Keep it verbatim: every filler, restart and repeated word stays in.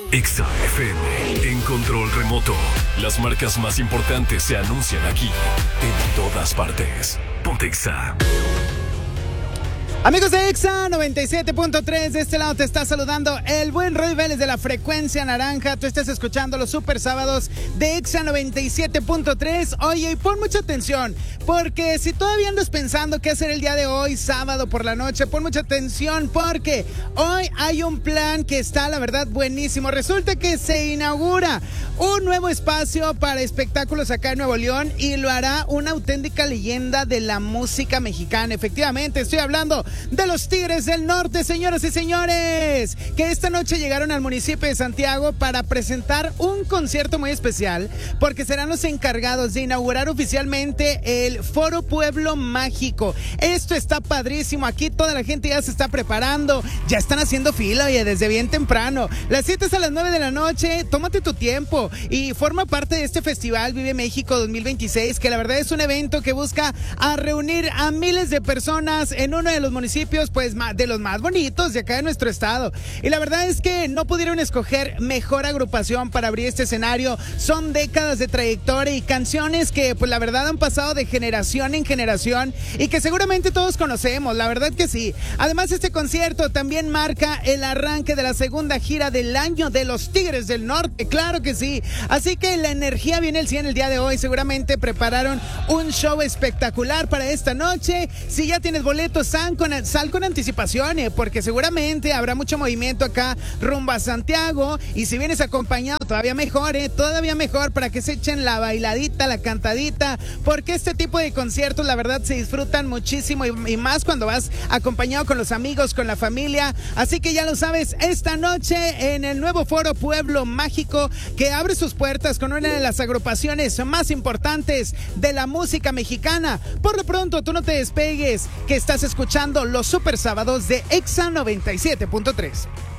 Exa F M, en control remoto. Las marcas más importantes se anuncian aquí, en todas partes. Ponte Exa. Amigos de Exa noventa y siete punto tres, de este lado te está saludando el buen Roy Vélez de la frecuencia naranja. Tú estás escuchando los super sábados de Exa noventa y siete punto tres. Oye, y pon mucha atención, porque si todavía andas pensando qué hacer el día de hoy, sábado por la noche, pon mucha atención, porque hoy hay un plan que está, la verdad, buenísimo. Resulta que se inaugura un nuevo espacio para espectáculos acá en Nuevo León y lo hará una auténtica leyenda de la música mexicana. Efectivamente, estoy hablando de los Tigres del Norte, señoras y señores, que esta noche llegaron al municipio de Santiago para presentar un concierto muy especial, porque serán los encargados de inaugurar oficialmente el Foro Pueblo Mágico. Esto está padrísimo, aquí toda la gente ya se está preparando, ya están haciendo fila, oye, desde bien temprano. Las siete es a las nueve de la noche, tómate tu tiempo y forma parte de este festival Vive México dos mil veintiséis, que la verdad es un evento que busca a reunir a miles de personas en uno de los municipios pues de los más bonitos de acá de nuestro estado. Y la verdad es que no pudieron escoger mejor agrupación para abrir este escenario. Son décadas de trayectoria y canciones que pues la verdad han pasado de generación en generación y que seguramente todos conocemos, la verdad que sí. Además, este concierto también marca el arranque de la segunda gira del año de los Tigres del Norte, claro que sí. Así que la energía viene el cien el día de hoy. Seguramente prepararon un show espectacular para esta noche. Si ya tienes boletos, sal con, sal con anticipación, eh, porque seguramente habrá mucho movimiento acá rumbo a Santiago. Y si vienes acompañado, todavía mejor, eh, todavía mejor, para que se echen la bailadita, la cantadita, porque este tipo de conciertos la verdad se disfrutan muchísimo y, y más cuando vas acompañado con los amigos, con la familia. Así que ya lo sabes, esta noche en el nuevo Foro Pueblo Mágico, que abre sus puertas con una de las agrupaciones más importantes de la música mexicana. Por lo pronto, tú no te despegues, que estás escuchando los super sábados de Exa noventa y siete punto tres.